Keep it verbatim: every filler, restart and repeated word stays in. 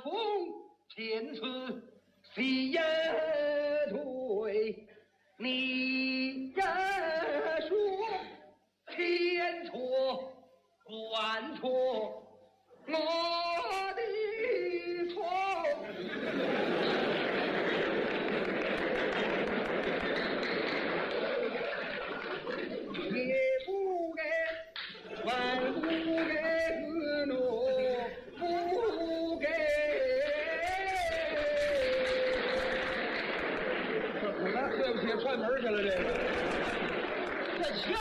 从天赐喜也退，你也说千错万错，我的错。也不该，万不该自诺，不该。 怎么了？对不起，串门去了这个。